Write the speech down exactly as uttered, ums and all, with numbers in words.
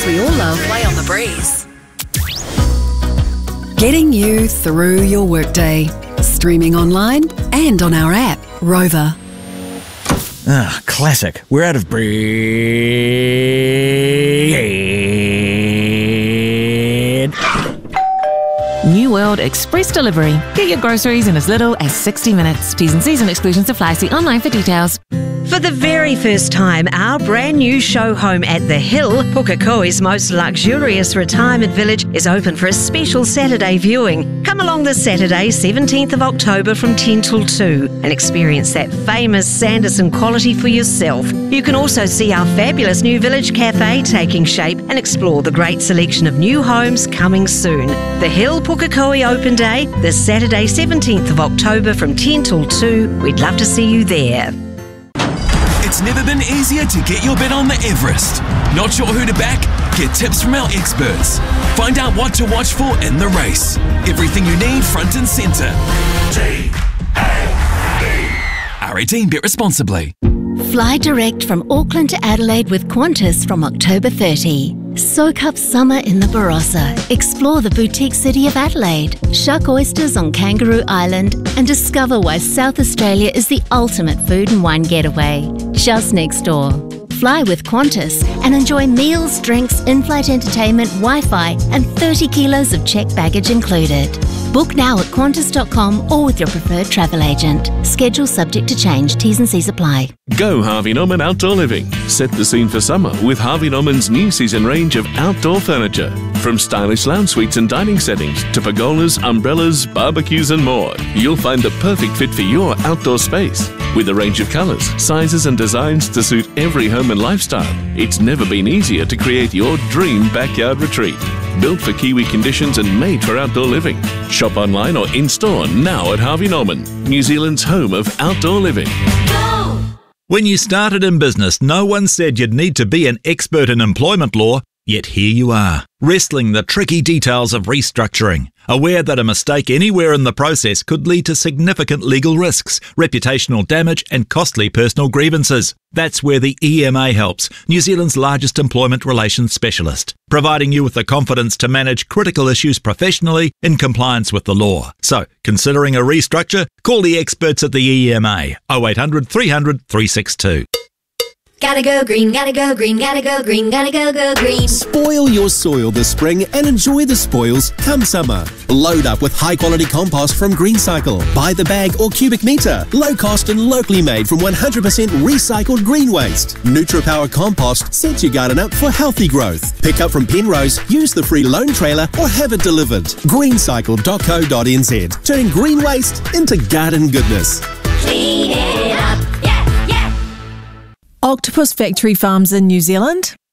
songs we all love play on the breeze. Getting you through your workday. Streaming online and on our app, Rover. Ah, classic. We're out of bread. New World Express Delivery. Get your groceries in as little as sixty minutes. T's and C's and exclusions apply. See online for details. For the very first time, our brand new show home at The Hill, Pukekohe's most luxurious retirement village, is open for a special Saturday viewing. Come along this Saturday, seventeenth of October from ten till two and experience that famous Sanderson quality for yourself. You can also see our fabulous new village cafe taking shape and explore the great selection of new homes coming soon. The Hill Pukekohe Open Day, this Saturday, seventeenth of October from ten till two. We'd love to see you there. It's never been easier to get your bet on the Everest. Not sure who to back? Get tips from our experts. Find out what to watch for in the race. Everything you need front and centre. G A D. R eighteen, bet responsibly. Fly direct from Auckland to Adelaide with Qantas from October thirtieth. Soak up summer in the Barossa. Explore the boutique city of Adelaide. Shuck oysters on Kangaroo Island and discover why South Australia is the ultimate food and wine getaway. Just next door. Fly with Qantas and enjoy meals, drinks, in-flight entertainment, Wi-Fi and thirty kilos of checked baggage included. Book now at qantas dot com or with your preferred travel agent. Schedule subject to change. T's and C's apply. Go Harvey Norman Outdoor Living. Set the scene for summer with Harvey Norman's new season range of outdoor furniture. From stylish lounge suites and dining settings to pergolas, umbrellas, barbecues and more. You'll find the perfect fit for your outdoor space. With a range of colours, sizes and designs to suit every home and lifestyle, it's never been easier to create your dream backyard retreat. Built for Kiwi conditions and made for outdoor living. Shop online or in-store now at Harvey Norman, New Zealand's home of outdoor living. When you started in business, no one said you'd need to be an expert in employment law, yet here you are, wrestling the tricky details of restructuring, aware that a mistake anywhere in the process could lead to significant legal risks, reputational damage and costly personal grievances. That's where the E M A helps, New Zealand's largest employment relations specialist, providing you with the confidence to manage critical issues professionally in compliance with the law. So, considering a restructure? Call the experts at the E M A, oh eight hundred, three hundred, three six two. Gotta go green, gotta go green, gotta go green, gotta go go green. Spoil your soil this spring and enjoy the spoils come summer. Load up with high quality compost from GreenCycle. Buy the bag or cubic metre. Low cost and locally made from one hundred percent recycled green waste. NutriPower compost sets your garden up for healthy growth. Pick up from Penrose, use the free loan trailer or have it delivered. greencycle dot co dot n z. Turning green waste into garden goodness. Clean it up. Octopus Factory Farms in New Zealand.